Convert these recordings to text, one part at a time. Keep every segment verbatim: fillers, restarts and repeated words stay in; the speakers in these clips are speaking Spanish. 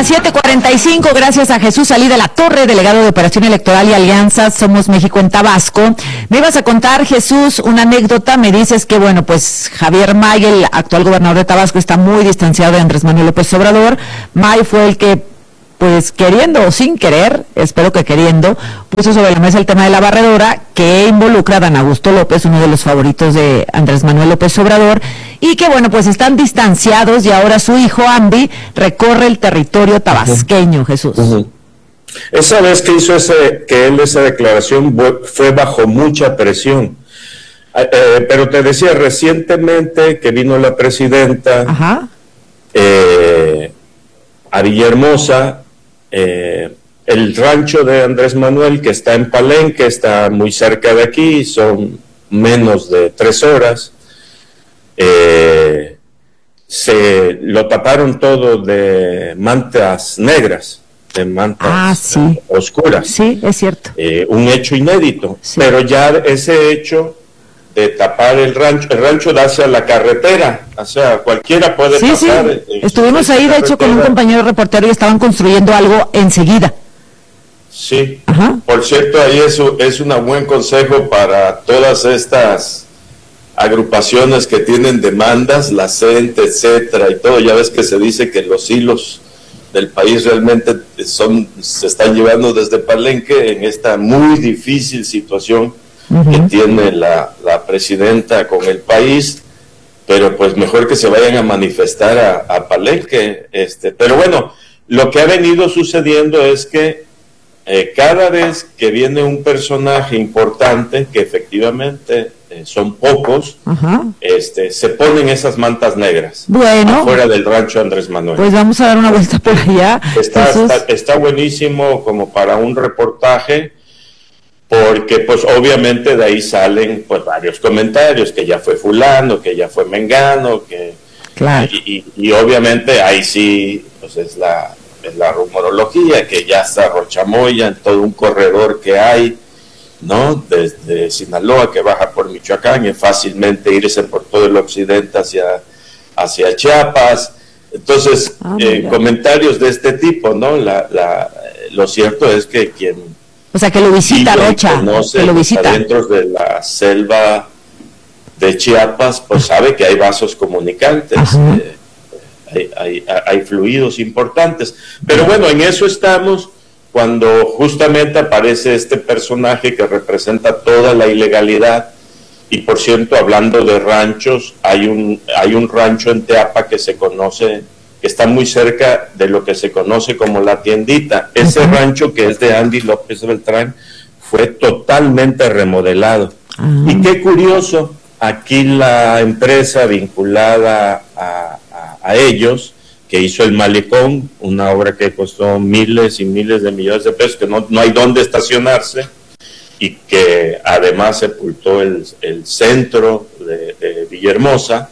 las siete cuarenta y cinco, gracias a Jesús Salí de la Torre, delegado de Operación Electoral y Alianzas Somos México en Tabasco. Me ibas a contar, Jesús, una anécdota. Me dices que, bueno, pues Javier May, el actual gobernador de Tabasco, está muy distanciado de Andrés Manuel López Obrador. May fue el que, pues queriendo o sin querer, espero que queriendo, puso sobre la mesa el tema de la barredora, que involucra a Dan Augusto López, uno de los favoritos de Andrés Manuel López Obrador, y que bueno, pues están distanciados y ahora su hijo Andy recorre el territorio tabasqueño, Jesús. Uh-huh. Esa vez que hizo ese, que él esa declaración fue bajo mucha presión. Eh, pero te decía, recientemente que vino la presidenta Ajá. Eh, a Villahermosa, Eh, el rancho de Andrés Manuel, que está en Palenque, está muy cerca de aquí, son menos de tres horas, eh, se lo taparon todo de mantas negras, de mantas ah, sí. oscuras. Sí, es cierto. Eh, un hecho inédito, sí. Pero ya ese hecho de tapar el rancho, el rancho da hacia la carretera, o sea, cualquiera puede sí, pasar. Sí, eh, estuvimos ahí, de hecho, con un compañero reportero y estaban construyendo algo enseguida. Sí, Ajá. Por cierto, ahí eso es un buen consejo para todas estas agrupaciones que tienen demandas, la CENTE, etcétera, y todo. Ya ves que se dice que los hilos del país realmente son se están llevando desde Palenque en esta muy difícil situación Uh-huh. que tiene la, la presidenta con el país, pero pues mejor que se vayan a manifestar a, a Palenque. Este, pero bueno, lo que ha venido sucediendo es que eh, cada vez que viene un personaje importante, que efectivamente eh, son pocos, uh-huh. este, se ponen esas mantas negras bueno, afuera del rancho Andrés Manuel. Pues vamos a dar una vuelta por allá. Está, está, está buenísimo como para un reportaje, porque pues obviamente de ahí salen pues varios comentarios, que ya fue fulano, que ya fue mengano, que claro. y, y, y obviamente ahí sí pues es la, es la rumorología, que ya está Rochamoya en todo un corredor que hay, ¿no? Desde Sinaloa que baja por Michoacán y fácilmente irse por todo el occidente hacia, hacia Chiapas. Entonces, ah, eh, comentarios de este tipo, ¿no? La, la, lo cierto es que quien O sea, que lo visita Rocha, que lo visita. Dentro de la selva de Chiapas, pues sabe que hay vasos comunicantes, eh, hay, hay, hay fluidos importantes. Pero bueno, en eso estamos cuando justamente aparece este personaje que representa toda la ilegalidad. Y por cierto, hablando de ranchos, hay un, hay un rancho en Teapa que se conoce, que está muy cerca de lo que se conoce como La Tiendita. Ese uh-huh. rancho, que es de Andy López Beltrán, fue totalmente remodelado. Uh-huh. Y qué curioso, aquí la empresa vinculada a, a, a ellos, que hizo el Malecón, una obra que costó miles y miles de millones de pesos, que no, no hay dónde estacionarse, y que además sepultó el, el centro de, de Villahermosa,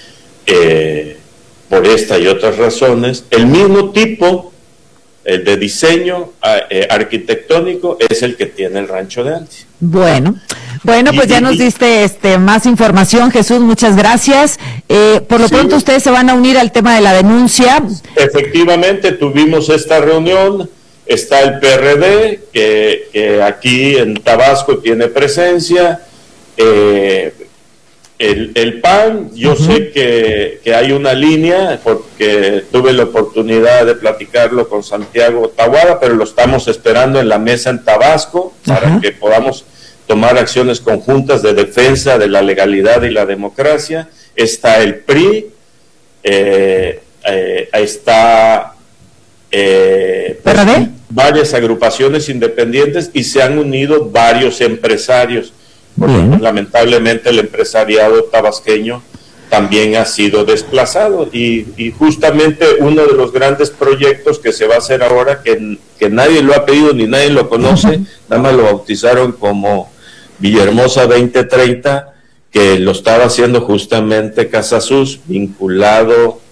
eh, por esta y otras razones. El mismo tipo, el de diseño eh, arquitectónico, es el que tiene el rancho de Andy. Bueno, bueno, pues y, ya nos diste este más información, Jesús, muchas gracias. Eh, por lo sí. pronto ustedes se van a unir al tema de la denuncia. Efectivamente, tuvimos esta reunión, está el P R D, que, que aquí en Tabasco tiene presencia, eh, El, el P A N, yo uh-huh. sé que, que hay una línea, porque tuve la oportunidad de platicarlo con Santiago Tahuada, pero lo estamos esperando en la mesa en Tabasco, uh-huh. para que podamos tomar acciones conjuntas de defensa de la legalidad y la democracia. Está el P R I, eh, eh, está eh, pues, varias agrupaciones independientes y se han unido varios empresarios. Porque uh-huh. lamentablemente el empresariado tabasqueño también ha sido desplazado y, y justamente uno de los grandes proyectos que se va a hacer ahora, que, que nadie lo ha pedido ni nadie lo conoce, uh-huh. nada más lo bautizaron como Villahermosa veinte treinta, que lo estaba haciendo justamente Casasus, vinculado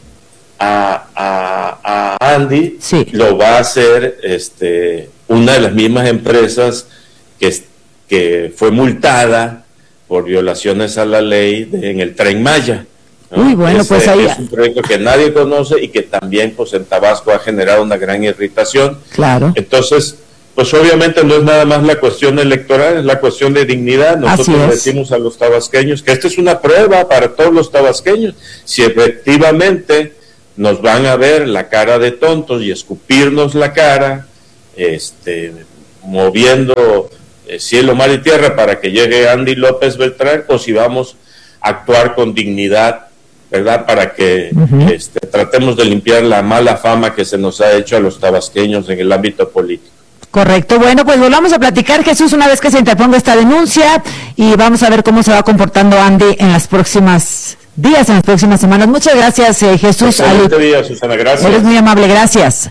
a, a, a Andy, sí. lo va a hacer este, una de las mismas empresas que que fue multada por violaciones a la ley de, en el Tren Maya. ¿no? Uy, bueno, Ese pues ahí... es un proyecto que nadie conoce y que también pues en Tabasco ha generado una gran irritación. Claro. Entonces, pues obviamente no es nada más la cuestión electoral, es la cuestión de dignidad. Nosotros decimos a los tabasqueños que esta es una prueba para todos los tabasqueños. Si efectivamente nos van a ver la cara de tontos y escupirnos la cara, este, moviendo eh, cielo, mar y tierra para que llegue Andy López Beltrán, o si vamos a actuar con dignidad, ¿verdad? Para que uh-huh. este, tratemos de limpiar la mala fama que se nos ha hecho a los tabasqueños en el ámbito político. Correcto. Bueno, pues volvamos a platicar, Jesús, una vez que se interponga esta denuncia, y vamos a ver cómo se va comportando Andy en las próximas días, en las próximas semanas. Muchas gracias, eh, Jesús. Excelente día, Susana, gracias. Eres muy amable, gracias.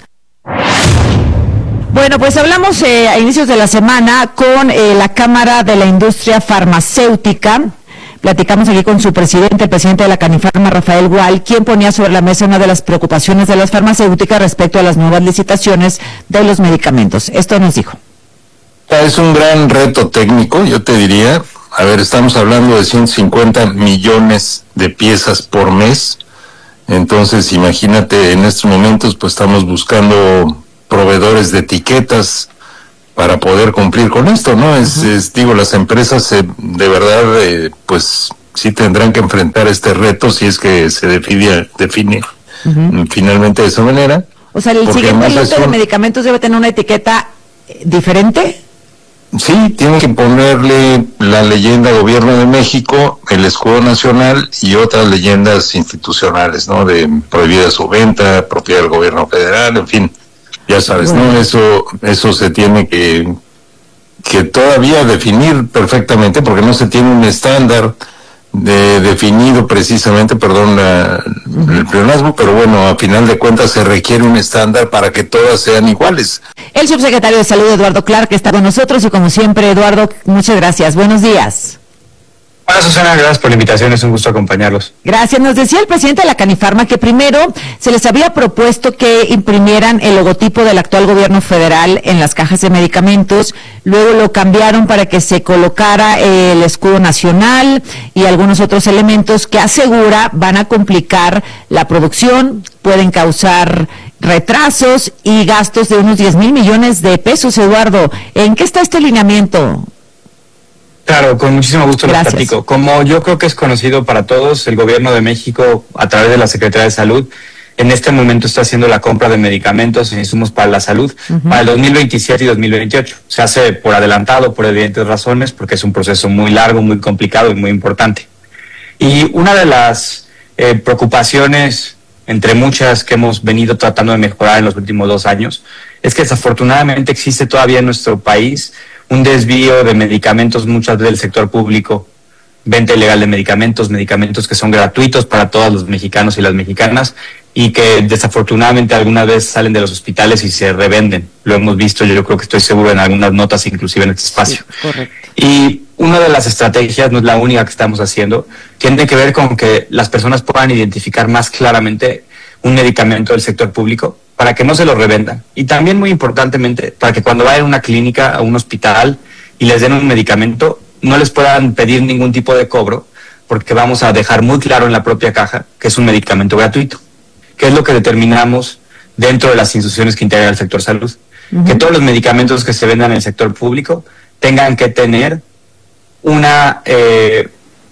Bueno, pues hablamos eh, a inicios de la semana con eh, la Cámara de la Industria Farmacéutica. Platicamos aquí con su presidente, el presidente de la Canifarma, Rafael Gual, quien ponía sobre la mesa una de las preocupaciones de las farmacéuticas respecto a las nuevas licitaciones de los medicamentos. Esto nos dijo. Es un gran reto técnico, yo te diría. A ver, estamos hablando de ciento cincuenta millones de piezas por mes. Entonces, imagínate, en estos momentos, pues estamos buscando proveedores de etiquetas para poder cumplir con esto, ¿no? Es, uh-huh. es digo, las empresas eh, de verdad, eh, pues sí tendrán que enfrentar este reto si es que se define, define uh-huh. finalmente de esa manera. O sea, el siguiente lote un... de medicamentos debe tener una etiqueta diferente. Sí, tienen que ponerle la leyenda Gobierno de México, el escudo nacional y otras leyendas institucionales, ¿no? De prohibida su venta, propiedad del gobierno federal, en fin. Ya sabes, bueno. ¿no? Eso eso se tiene que que todavía definir perfectamente, porque no se tiene un estándar de definido precisamente, perdón, la, uh-huh. el pleonasmo, pero bueno, a final de cuentas se requiere un estándar para que todas sean iguales. El subsecretario de Salud, Eduardo Clark, está con nosotros, y como siempre, Eduardo, muchas gracias. Buenos días. Hola, Susana, gracias por la invitación, es un gusto acompañarlos. Gracias. Nos decía el presidente de la Canifarma que primero se les había propuesto que imprimieran el logotipo del actual gobierno federal en las cajas de medicamentos, luego lo cambiaron para que se colocara el escudo nacional y algunos otros elementos que asegura van a complicar la producción, pueden causar retrasos y gastos de unos diez mil millones de pesos. Eduardo, ¿en qué está este lineamiento? Claro, con muchísimo gusto lo platico. Como yo creo que es conocido para todos, el Gobierno de México, a través de la Secretaría de Salud, en este momento está haciendo la compra de medicamentos e insumos para la salud uh-huh. para el dos mil veintisiete y dos mil veintiocho. Se hace por adelantado, por evidentes razones, porque es un proceso muy largo, muy complicado y muy importante. Y una de las eh, preocupaciones, entre muchas que hemos venido tratando de mejorar en los últimos dos años, es que desafortunadamente existe todavía en nuestro país un desvío de medicamentos, muchas veces del sector público, venta ilegal de medicamentos, medicamentos que son gratuitos para todos los mexicanos y las mexicanas y que desafortunadamente algunas veces salen de los hospitales y se revenden. Lo hemos visto, yo creo que estoy seguro en algunas notas, inclusive en este espacio. Sí, correcto. Y una de las estrategias, no es la única que estamos haciendo, tiene que ver con que las personas puedan identificar más claramente un medicamento del sector público para que no se lo revendan. Y también, muy importantemente, para que cuando vayan a una clínica, a un hospital y les den un medicamento, no les puedan pedir ningún tipo de cobro, porque vamos a dejar muy claro en la propia caja que es un medicamento gratuito, que es lo que determinamos dentro de las instituciones que integran el sector salud. Uh-huh. Que todos los medicamentos que se vendan en el sector público tengan que tener una, eh,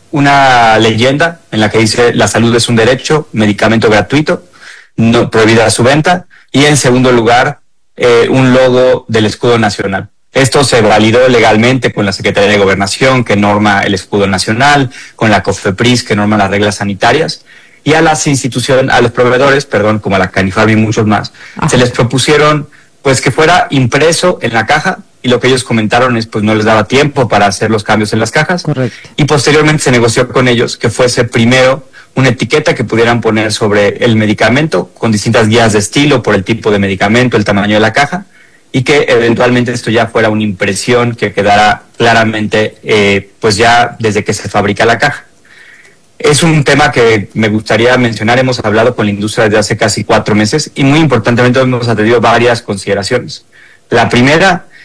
una leyenda en la que dice la salud es un derecho, medicamento gratuito, no prohibida su venta, y en segundo lugar, eh, un logo del escudo nacional. Esto se validó legalmente con la Secretaría de Gobernación, que norma el escudo nacional, con la COFEPRIS, que norma las reglas sanitarias, y a las instituciones, a los proveedores, perdón, como a la Canifarma y muchos más, Ajá. se les propusieron pues que fuera impreso en la caja, y lo que ellos comentaron es pues no les daba tiempo para hacer los cambios en las cajas. Correcto. Y posteriormente se negoció con ellos que fuese primero una etiqueta que pudieran poner sobre el medicamento con distintas guías de estilo por el tipo de medicamento, el tamaño de la caja, y que eventualmente esto ya fuera una impresión que quedara claramente eh, pues ya desde que se fabrica la caja. Es un tema que me gustaría mencionar, hemos hablado con la industria desde hace casi cuatro meses y muy importantemente hemos atendido varias consideraciones. La primera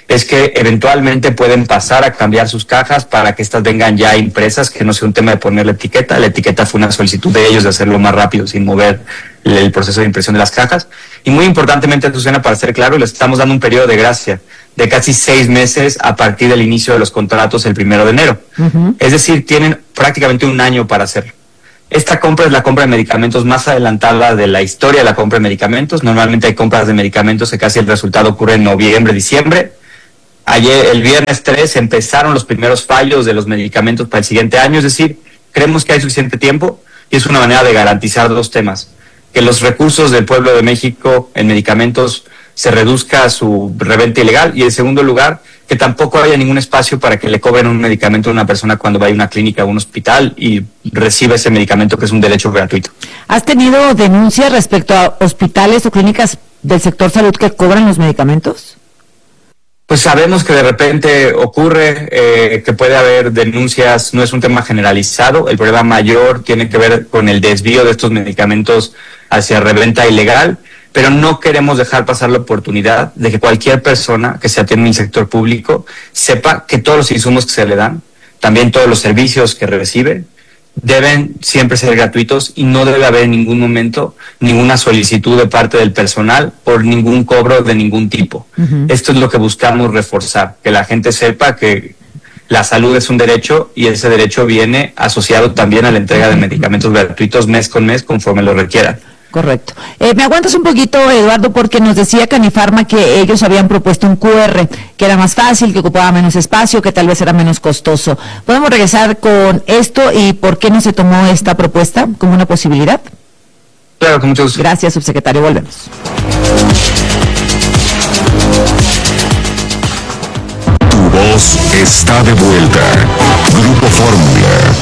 es que eventualmente pueden pasar a cambiar sus cajas para que estas vengan ya impresas, que no sea un tema de poner la etiqueta. La etiqueta fue una solicitud de ellos de hacerlo más rápido sin mover el proceso de impresión de las cajas. Y muy importantemente, Susana, para ser claro, les estamos dando un periodo de gracia de casi seis meses a partir del inicio de los contratos el primero de enero. Uh-huh. Es decir, tienen prácticamente un año para hacerlo. Esta compra es la compra de medicamentos más adelantada de la historia de la compra de medicamentos. Normalmente hay compras de medicamentos que casi el resultado ocurre en noviembre, diciembre. Ayer, el viernes tres, empezaron los primeros fallos de los medicamentos para el siguiente año. Es decir, creemos que hay suficiente tiempo y es una manera de garantizar dos temas. Que los recursos del pueblo de México en medicamentos se reduzca a su reventa ilegal, y en segundo lugar, que tampoco haya ningún espacio para que le cobren un medicamento a una persona cuando va a una clínica o un hospital y reciba ese medicamento, que es un derecho gratuito. ¿Has tenido denuncias respecto a hospitales o clínicas del sector salud que cobran los medicamentos? Pues sabemos que de repente ocurre, eh, que puede haber denuncias. No es un tema generalizado. El problema mayor tiene que ver con el desvío de estos medicamentos hacia reventa ilegal, pero no queremos dejar pasar la oportunidad de que cualquier persona que se atienda en el sector público sepa que todos los insumos que se le dan, también todos los servicios que recibe, deben siempre ser gratuitos y no debe haber en ningún momento ninguna solicitud de parte del personal por ningún cobro de ningún tipo. Uh-huh. Esto es lo que buscamos reforzar, que la gente sepa que la salud es un derecho y ese derecho viene asociado también a la entrega de medicamentos gratuitos mes con mes conforme lo requieran. Correcto. Eh, ¿Me aguantas un poquito, Eduardo? Porque nos decía Canifarma que ellos habían propuesto un cu erre, que era más fácil, que ocupaba menos espacio, que tal vez era menos costoso. ¿Podemos regresar con esto y por qué no se tomó esta propuesta como una posibilidad? Claro, con mucho gusto. Gracias, subsecretario. Volvemos. Tu voz está de vuelta. Grupo Fórmula.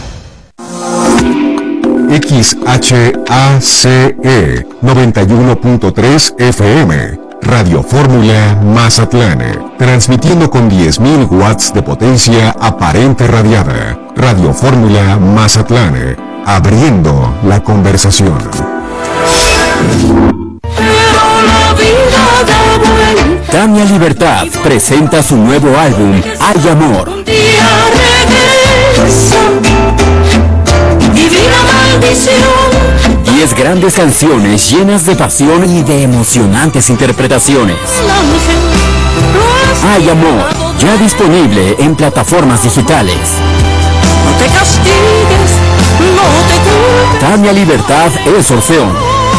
X H A C E noventa y uno punto tres F M, Radio Fórmula Mazatlán, transmitiendo con diez mil watts de potencia aparente radiada. Radio Fórmula Mazatlán, abriendo la conversación. Tania Libertad presenta su nuevo álbum, Hay Amor. Diez grandes canciones llenas de pasión y de emocionantes interpretaciones. Hay Amor, ya disponible en plataformas digitales. No te castigues, no te culpes. Tania Libertad es Orfeón.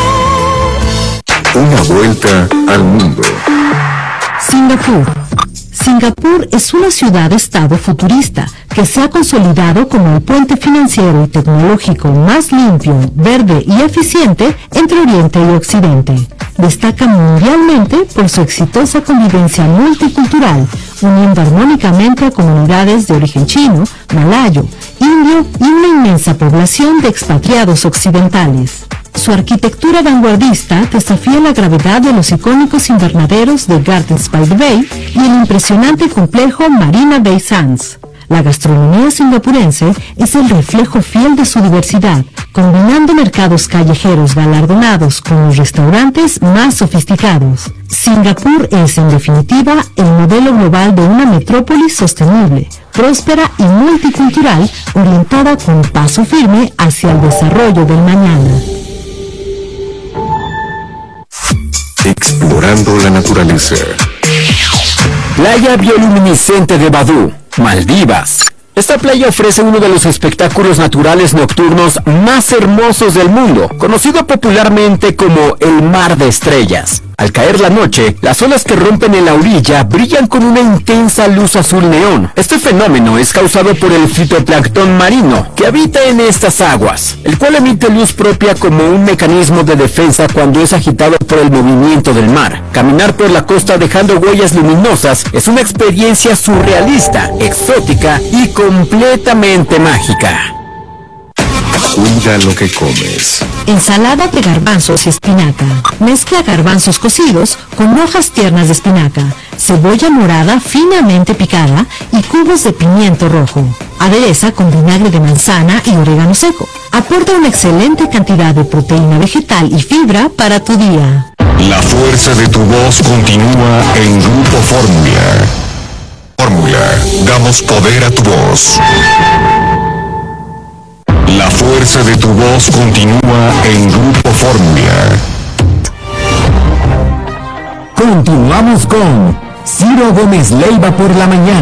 Una vuelta al mundo. Singapur. Singapur es una ciudad-estado futurista que se ha consolidado como el puente financiero y tecnológico más limpio, verde y eficiente entre Oriente y Occidente. Destaca mundialmente por su exitosa convivencia multicultural, uniendo armónicamente a comunidades de origen chino, malayo, indio y una inmensa población de expatriados occidentales. Su arquitectura vanguardista desafía la gravedad de los icónicos invernaderos de Gardens by the Bay y el impresionante complejo Marina Bay Sands. La gastronomía singapurense es el reflejo fiel de su diversidad, combinando mercados callejeros galardonados con los restaurantes más sofisticados. Singapur es, en definitiva, el modelo global de una metrópolis sostenible, próspera y multicultural, orientada con paso firme hacia el desarrollo del mañana. Explorando la naturaleza. Playa bioluminiscente de Badú, Maldivas. Esta playa ofrece uno de los espectáculos naturales nocturnos más hermosos del mundo, conocido popularmente como el Mar de Estrellas. Al caer la noche, las olas que rompen en la orilla brillan con una intensa luz azul neón. Este fenómeno es causado por el fitoplancton marino, que habita en estas aguas, el cual emite luz propia como un mecanismo de defensa cuando es agitado por el movimiento del mar. Caminar por la costa dejando huellas luminosas es una experiencia surrealista, exótica y completamente mágica. Cuida lo que comes. Ensalada de garbanzos y espinaca. Mezcla garbanzos cocidos con hojas tiernas de espinaca, cebolla morada finamente picada y cubos de pimiento rojo. Adereza con vinagre de manzana y orégano seco. Aporta una excelente cantidad de proteína vegetal y fibra para tu día. La fuerza de tu voz continúa en Grupo Fórmula. Fórmula, damos poder a tu voz. La fuerza de tu voz continúa en Grupo Fórmula. Continuamos con Ciro Gómez Leiva por la mañana.